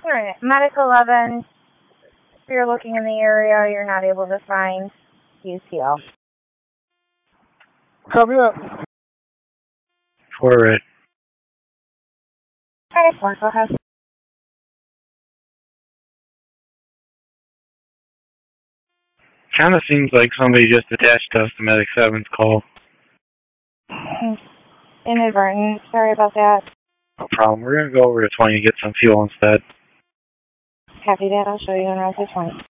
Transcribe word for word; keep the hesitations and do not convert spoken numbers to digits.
Alright, Medic eleven, if you're looking in the area, you're not able to find U C L. Copy that. Four red. Okay, four, go ahead. Kind of seems like somebody just attached us to Medic seven's call. Inadvertent, sorry about that. No problem. We're going to go over to twenty and get some fuel instead. Copy that, I'll show you on Route twenty.